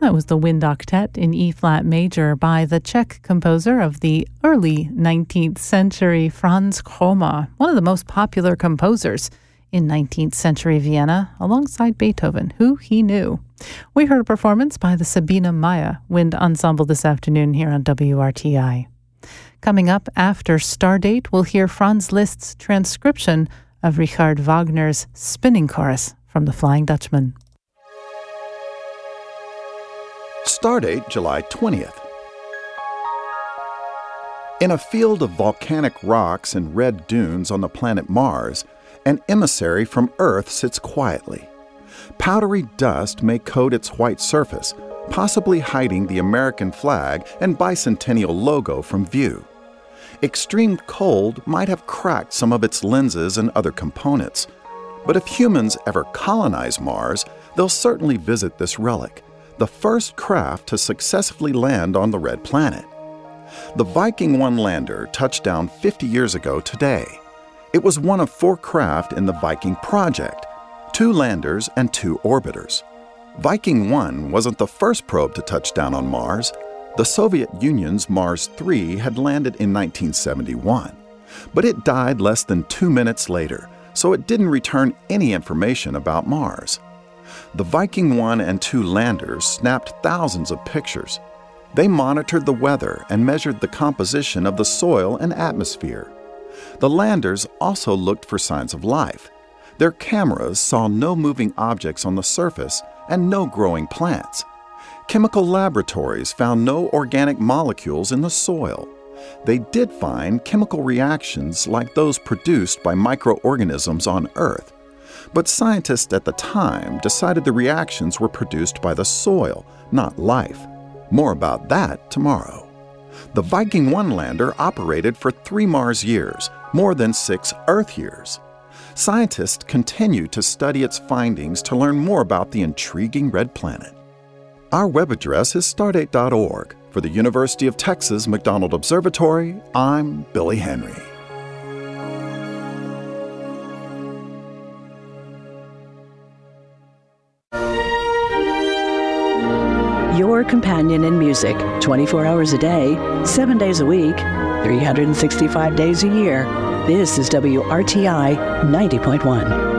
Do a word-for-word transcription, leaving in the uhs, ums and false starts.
That was the Wind Octet in E-flat major by the Czech composer of the early nineteenth century, Franz Kroma, one of the most popular composers in nineteenth century Vienna, alongside Beethoven, who he knew. We heard a performance by the Sabine Meyer Wind Ensemble this afternoon here on W R T I. Coming up after Stardate, we'll hear Franz Liszt's transcription of Richard Wagner's Spinning Chorus from The Flying Dutchman. Stardate, July twentieth. In a field of volcanic rocks and red dunes on the planet Mars, an emissary from Earth sits quietly. Powdery dust may coat its white surface, possibly hiding the American flag and bicentennial logo from view. Extreme cold might have cracked some of its lenses and other components. But if humans ever colonize Mars, they'll certainly visit this relic, the first craft to successfully land on the red planet. The Viking one lander touched down fifty years ago today. It was one of four craft in the Viking project, two landers and two orbiters. Viking one wasn't the first probe to touch down on Mars. The Soviet Union's Mars three had landed in nineteen seventy-one, but it died less than two minutes later, so it didn't return any information about Mars. The Viking one and two landers snapped thousands of pictures. They monitored the weather and measured the composition of the soil and atmosphere. The landers also looked for signs of life. Their cameras saw no moving objects on the surface and no growing plants. Chemical laboratories found no organic molecules in the soil. They did find chemical reactions like those produced by microorganisms on Earth. But scientists at the time decided the reactions were produced by the soil, not life. More about that tomorrow. The Viking one lander operated for three Mars years, more than six Earth years. Scientists continue to study its findings to learn more about the intriguing red planet. Our web address is stardate dot org. For the University of Texas McDonald Observatory, I'm Billy Henry. Your companion in music, twenty-four hours a day, seven days a week, three hundred sixty-five days a year. This is W R T I ninety point one.